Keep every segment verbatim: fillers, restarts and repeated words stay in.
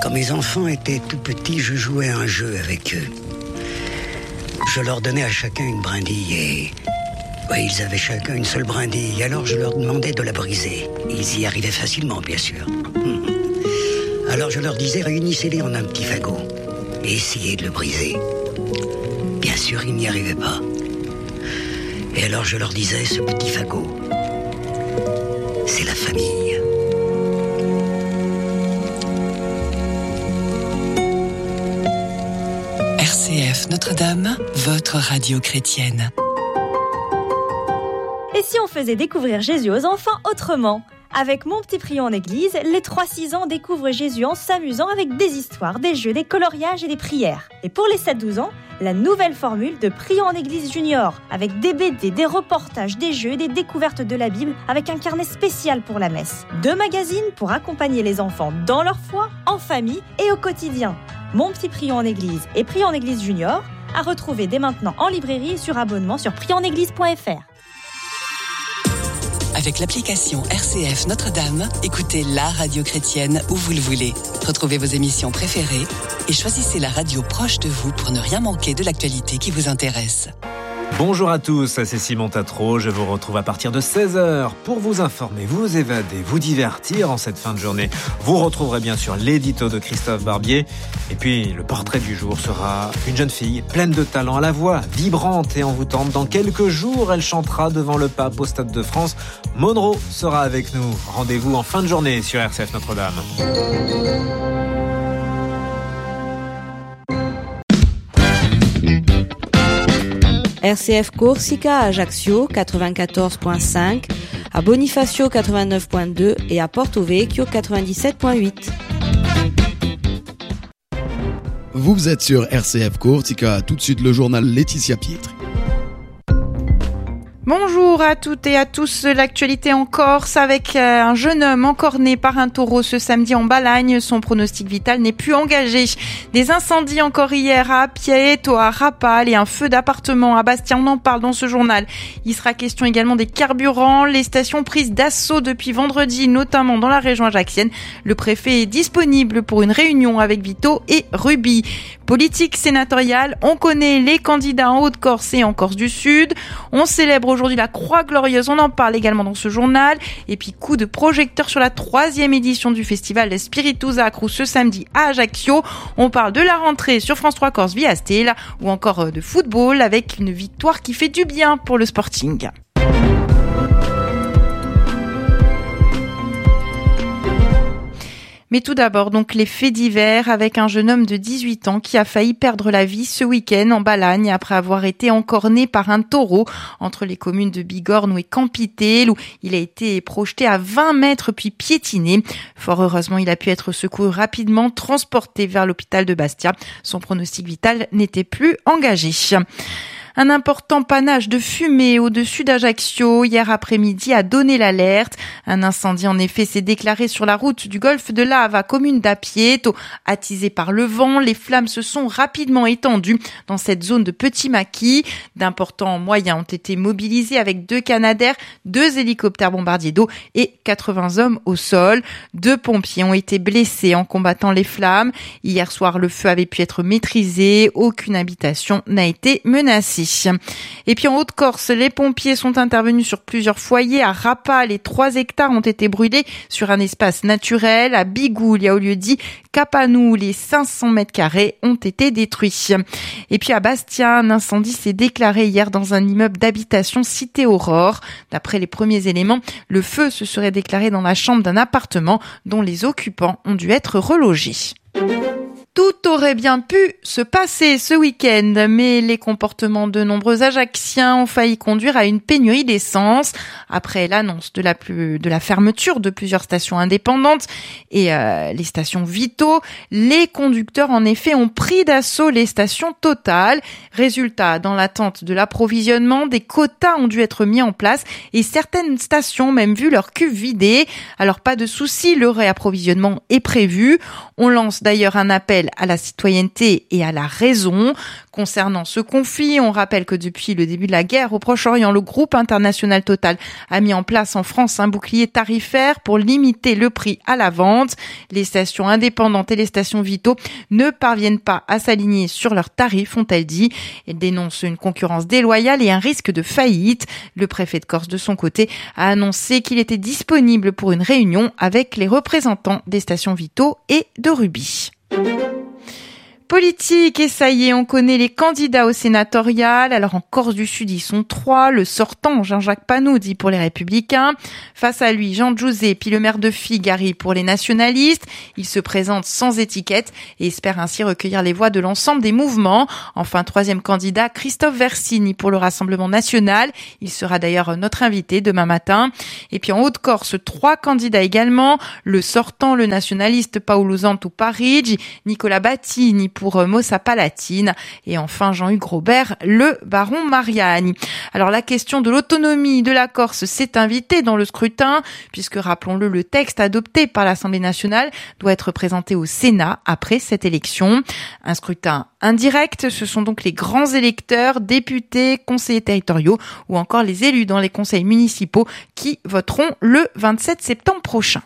Quand mes enfants étaient tout petits, je jouais à un jeu avec eux. Je leur donnais à chacun une brindille et... Ouais, ils avaient chacun une seule brindille, alors je leur demandais de la briser. Ils y arrivaient facilement, bien sûr. Alors je leur disais, réunissez-les en un petit fagot et essayez de le briser. Bien sûr, ils n'y arrivaient pas. Et alors je leur disais, ce petit fagot, c'est la famille. R C F Notre-Dame, votre radio chrétienne. Et si on faisait découvrir Jésus aux enfants autrement ? Avec Mon Petit Prion en Église, les trois six ans découvrent Jésus en s'amusant avec des histoires, des jeux, des coloriages et des prières. Et pour les sept douze ans, la nouvelle formule de Prion en Église Junior, avec des B D, des reportages, des jeux et des découvertes de la Bible, avec un carnet spécial pour la messe. Deux magazines pour accompagner les enfants dans leur foi, en famille et au quotidien. Mon Petit Prion en Église et Prion en Église Junior, à retrouver dès maintenant en librairie et sur abonnement sur prion en église point f r. Avec l'application R C F Notre-Dame, écoutez la radio chrétienne où vous le voulez. Retrouvez vos émissions préférées et choisissez la radio proche de vous pour ne rien manquer de l'actualité qui vous intéresse. Bonjour à tous, c'est Simon Tatro. Je vous retrouve à partir de seize heures pour vous informer, vous évader, vous divertir en cette fin de journée. Vous retrouverez bien sûr l'édito de Christophe Barbier. Et puis, le portrait du jour sera une jeune fille pleine de talent, à la voix vibrante et envoûtante. Dans quelques jours, elle chantera devant le pape au Stade de France. Monroe sera avec nous. Rendez-vous en fin de journée sur R C F Notre-Dame. R C F Corsica à Ajaccio quatre-vingt-quatorze virgule cinq, à Bonifacio quatre-vingt-neuf virgule deux et à Porto Vecchio quatre-vingt-dix-sept virgule huit. Vous êtes sur R C F Corsica, tout de suite le journal Laetitia Pietri. Bonjour à toutes et à tous, l'actualité en Corse avec un jeune homme encorné par un taureau ce samedi en Balagne. Son pronostic vital n'est plus engagé. Des incendies encore hier à Apieto, à Rapal et un feu d'appartement à Bastia. On en parle dans ce journal. Il sera question également des carburants, les stations prises d'assaut depuis vendredi, notamment dans la région ajaxienne. Le préfet est disponible pour une réunion avec Vito et Ruby. Politique sénatoriale, on connaît les candidats en Haute-Corse et en Corse du Sud. On célèbre aujourd'hui la Croix Glorieuse, on en parle également dans ce journal. Et puis coup de projecteur sur la troisième édition du festival Spiritus Acru ce samedi à Ajaccio. On parle de la rentrée sur France trois Corse via Stella ou encore de football avec une victoire qui fait du bien pour le Sporting. Mais tout d'abord, donc, les faits divers avec un jeune homme de dix-huit ans qui a failli perdre la vie ce week-end en Balagne après avoir été encorné par un taureau entre les communes de Bigorne et Campiteel où il a été projeté à vingt mètres puis piétiné. Fort heureusement, il a pu être secouru rapidement, transporté vers l'hôpital de Bastia. Son pronostic vital n'était plus engagé. Un important panache de fumée au-dessus d'Ajaccio hier après-midi a donné l'alerte. Un incendie en effet s'est déclaré sur la route du golfe de Lave, commune d'Apieto. Attisé par le vent, les flammes se sont rapidement étendues dans cette zone de Petit Maquis. D'importants moyens ont été mobilisés avec deux Canadair, deux hélicoptères bombardiers d'eau et quatre-vingts hommes au sol. Deux pompiers ont été blessés en combattant les flammes. Hier soir, le feu avait pu être maîtrisé. Aucune habitation n'a été menacée. Et puis en Haute-Corse, les pompiers sont intervenus sur plusieurs foyers. À Rapal, les trois hectares ont été brûlés sur un espace naturel. À Bigoul, au lieu dit Capanou, les cinq cents mètres carrés ont été détruits. Et puis à Bastia, un incendie s'est déclaré hier dans un immeuble d'habitation cité Aurore. D'après les premiers éléments, le feu se serait déclaré dans la chambre d'un appartement dont les occupants ont dû être relogés. Tout aurait bien pu se passer ce week-end, mais les comportements de nombreux Ajacciens ont failli conduire à une pénurie d'essence. Après l'annonce de la, plus, de la fermeture de plusieurs stations indépendantes et euh, les stations Vito, les conducteurs en effet ont pris d'assaut les stations Total. Résultat, dans l'attente de l'approvisionnement, des quotas ont dû être mis en place et certaines stations ont même vu leur cuve vidée. Alors pas de souci, le réapprovisionnement est prévu. On lance d'ailleurs un appel appel à la citoyenneté et à la raison. Concernant ce conflit, on rappelle que depuis le début de la guerre au Proche-Orient, le groupe international Total a mis en place en France un bouclier tarifaire pour limiter le prix à la vente. Les stations indépendantes et les stations Vitaux ne parviennent pas à s'aligner sur leurs tarifs, ont-elles dit. Elles dénoncent une concurrence déloyale et un risque de faillite. Le préfet de Corse, de son côté, a annoncé qu'il était disponible pour une réunion avec les représentants des stations Vitaux et de Rubis. Politique, et ça y est, on connaît les candidats au sénatorial. Alors en Corse du Sud, ils sont trois. Le sortant, Jean-Jacques Pannoudi pour les Républicains. Face à lui, Jean Giuseppe, puis le maire de Figari pour les nationalistes. Il se présente sans étiquette et espère ainsi recueillir les voix de l'ensemble des mouvements. Enfin, troisième candidat, Christophe Versini pour le Rassemblement national. Il sera d'ailleurs notre invité demain matin. Et puis en Haute-Corse, trois candidats également. Le sortant, le nationaliste Paolo Zantu Parigi, Nicolas Battini pour Mossa Palatine et enfin Jean-Hugues Robert, le baron Mariani. Alors la question de l'autonomie de la Corse s'est invitée dans le scrutin puisque, rappelons-le, le texte adopté par l'Assemblée nationale doit être présenté au Sénat après cette élection. Un scrutin indirect, ce sont donc les grands électeurs, députés, conseillers territoriaux ou encore les élus dans les conseils municipaux qui voteront le vingt-sept septembre prochain.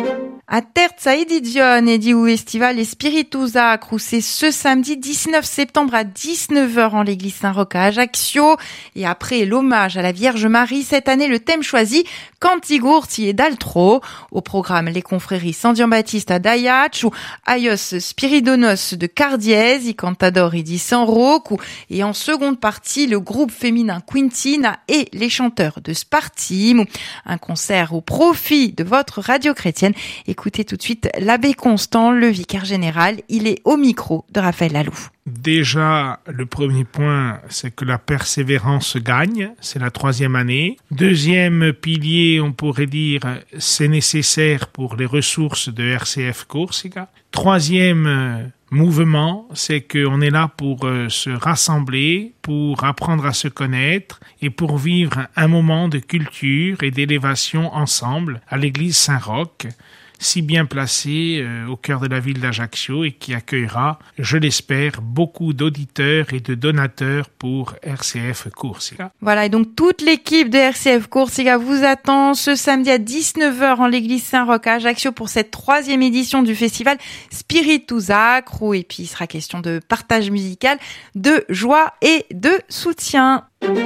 A terza edizione di U Estival e Spiritu Sacro, c'est ce samedi dix-neuf septembre à dix-neuf heures en l'église Saint-Roch à Ajaccio. Et après l'hommage à la Vierge Marie, cette année le thème choisi, Cantigurti et d'altro. Au programme, les confréries San Giambattista à Daiac ou Aios Spiridonos de Cardiese, i Cantadori di San Rocco. Et en seconde partie, le groupe féminin Quintina et les chanteurs de Spartim. Un concert au profit de votre radio chrétienne. Écoutez tout de suite l'abbé Constant, le vicaire général. Il est au micro de Raphaël Laloux. Déjà, le premier point, c'est que la persévérance gagne. C'est la troisième année. Deuxième pilier, on pourrait dire, c'est nécessaire pour les ressources de R C F Corsica. Troisième mouvement, c'est qu'on est là pour se rassembler, pour apprendre à se connaître et pour vivre un moment de culture et d'élévation ensemble à l'église Saint-Roch, si bien placée euh, au cœur de la ville d'Ajaccio et qui accueillera, je l'espère, beaucoup d'auditeurs et de donateurs pour R C F Corsica. Voilà, et donc toute l'équipe de R C F Corsica vous attend ce samedi à dix-neuf heures en l'église Saint-Roch à Ajaccio pour cette troisième édition du festival Spiritu Sacro. Et puis il sera question de partage musical, de joie et de soutien.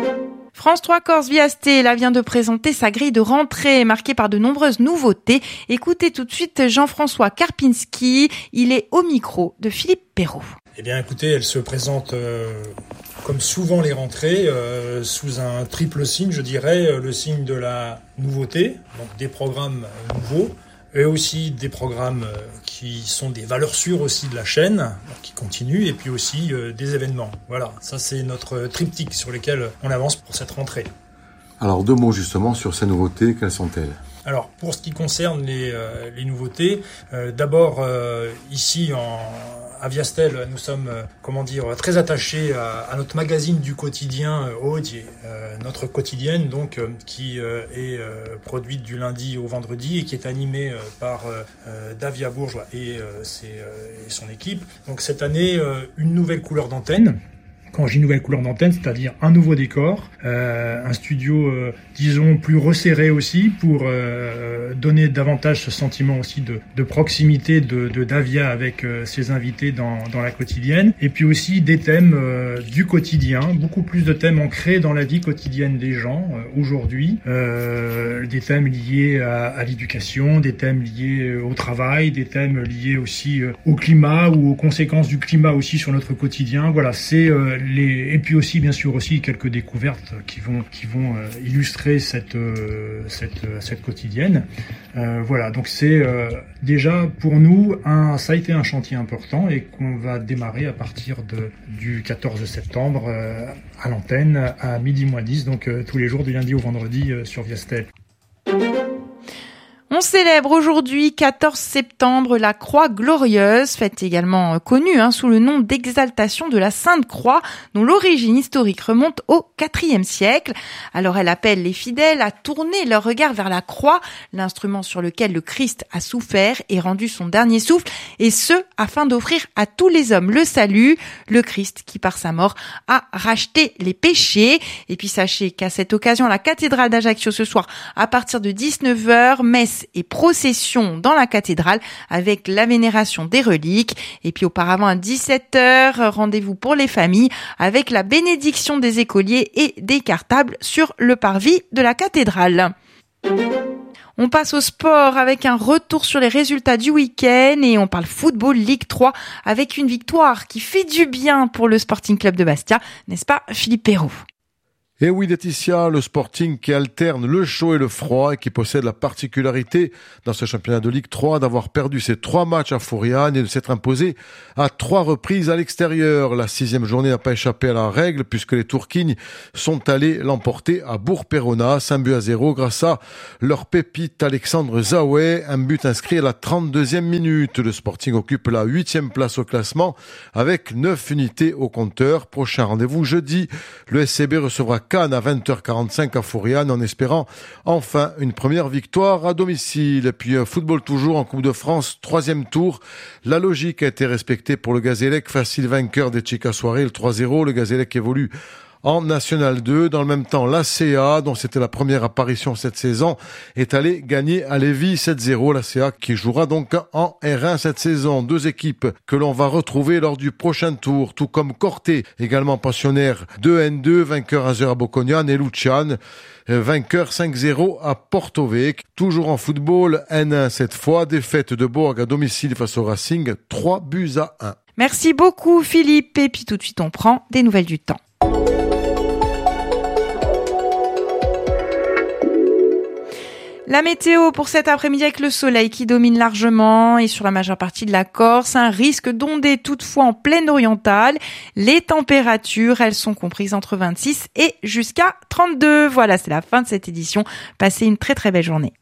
France trois Corse Viasté, là, vient de présenter sa grille de rentrée marquée par de nombreuses nouveautés. Écoutez tout de suite Jean-François Karpinski, il est au micro de Philippe Perrault. Eh bien écoutez, elle se présente euh, comme souvent les rentrées, euh, sous un triple signe, je dirais, euh, le signe de la nouveauté, donc des programmes nouveaux, et aussi des programmes qui sont des valeurs sûres aussi de la chaîne, qui continuent, et puis aussi euh, des événements. Voilà, ça c'est notre triptyque sur lequel on avance pour cette rentrée. Alors deux mots justement sur ces nouveautés, quelles sont-elles ? Alors pour ce qui concerne les, euh, les nouveautés, euh, d'abord euh, ici en... à Viastel, nous sommes, euh, comment dire, très attachés à, à notre magazine du quotidien euh, Odier, euh, notre quotidienne donc euh, qui euh, est euh, produite du lundi au vendredi et qui est animée euh, par euh, Davia Bourgeois et, euh, ses, euh, et son équipe. Donc cette année, euh, une nouvelle couleur d'antenne. Quand je dis nouvelle couleur d'antenne, c'est-à-dire un nouveau décor, euh, un studio, euh, disons, plus resserré aussi, pour euh, donner davantage ce sentiment aussi de, de proximité de, de Davia avec euh, ses invités dans, dans la quotidienne. Et puis aussi des thèmes euh, du quotidien, beaucoup plus de thèmes ancrés dans la vie quotidienne des gens euh, aujourd'hui. Euh, des thèmes liés à, à l'éducation, des thèmes liés au travail, des thèmes liés aussi euh, au climat ou aux conséquences du climat aussi sur notre quotidien. Voilà, c'est... Euh, Les, et puis aussi, bien sûr, aussi quelques découvertes qui vont qui vont euh, illustrer cette euh, cette cette quotidienne. Euh, voilà, donc c'est euh, déjà pour nous un ça a été un chantier important et qu'on va démarrer à partir de du quatorze septembre euh, à l'antenne à midi moins dix, donc euh, tous les jours du lundi au vendredi euh, sur Viastel. On On célèbre aujourd'hui, quatorze septembre, la Croix glorieuse, fête également connue hein, sous le nom d'exaltation de la Sainte Croix, dont l'origine historique remonte au quatrième siècle. Alors elle appelle les fidèles à tourner leur regard vers la croix, l'instrument sur lequel le Christ a souffert et rendu son dernier souffle, et ce, afin d'offrir à tous les hommes le salut, le Christ qui par sa mort a racheté les péchés. Et puis sachez qu'à cette occasion, la cathédrale d'Ajaccio ce soir, à partir de dix-neuf heures, messe et procession dans la cathédrale avec la vénération des reliques. Et puis auparavant à dix-sept heures, rendez-vous pour les familles avec la bénédiction des écoliers et des cartables sur le parvis de la cathédrale. On passe au sport avec un retour sur les résultats du week-end et on parle football Ligue trois avec une victoire qui fait du bien pour le Sporting Club de Bastia, n'est-ce pas Philippe Perrault? Et oui, Laetitia, le Sporting qui alterne le chaud et le froid et qui possède la particularité dans ce championnat de Ligue trois d'avoir perdu ses trois matchs à Fouriane et de s'être imposé à trois reprises à l'extérieur. La sixième journée n'a pas échappé à la règle puisque les Tourquignes sont allés l'emporter à Bourg-Péronnas, un but à zéro grâce à leur pépite Alexandre Zaoué, un but inscrit à la trente-deuxième minute. Le Sporting occupe la huitième place au classement avec neuf unités au compteur. Prochain rendez-vous jeudi, le S C B recevra Cannes à vingt heures quarante-cinq à Fouriane en espérant enfin une première victoire à domicile. Et puis football toujours en Coupe de France, troisième tour. La logique a été respectée pour le Gazélec, facile vainqueur des Chicas Soirée, le trois zéro. Le Gazélec évolue en National deux. Dans le même temps, l'A C A, dont c'était la première apparition cette saison, est allé gagner à Lévis sept zéro. L'A C A qui jouera donc en R un cette saison. Deux équipes que l'on va retrouver lors du prochain tour, tout comme Corté, également pensionnaire de N deux, vainqueur un zéro à Bocognane, et Lucian, vainqueur cinq zéro à Porto-Vecchio. Toujours en football, N un cette fois, défaite de Bourg à domicile face au Racing, trois buts à un. Merci beaucoup Philippe, et puis tout de suite on prend des nouvelles du temps. La météo pour cet après-midi avec le soleil qui domine largement et sur la majeure partie de la Corse, un risque d'onder toutefois en plaine orientale. Les températures, elles sont comprises entre vingt-six et jusqu'à trente-deux. Voilà, c'est la fin de cette édition. Passez une très très belle journée.